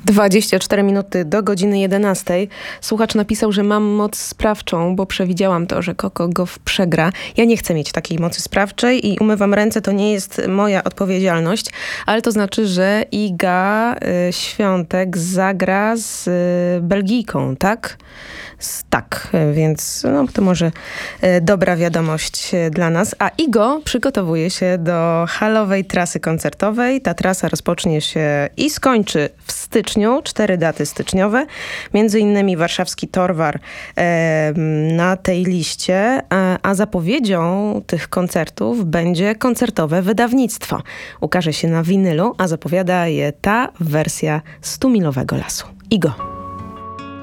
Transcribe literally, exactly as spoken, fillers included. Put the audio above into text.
dwadzieścia cztery minuty do godziny jedenastej. Słuchacz napisał, że mam moc sprawczą, bo przewidziałam to, że Coco Gauff przegra. Ja nie chcę mieć takiej mocy sprawczej i umywam ręce, to nie jest moja odpowiedzialność, ale to znaczy, że Iga y, Świątek zagra z y, Belgijką, tak? Z, tak, więc no, to może y, dobra wiadomość y, dla nas. A Igo przygotowuje się do halowej trasy koncertowej. Ta trasa rozpocznie się i skończy w styczniu, cztery daty styczniowe, między innymi warszawski Torwar e, na tej liście, a, a zapowiedzią tych koncertów będzie koncertowe wydawnictwo. Ukaże się na winylu, a zapowiada je ta wersja stu milowego lasu. Igo.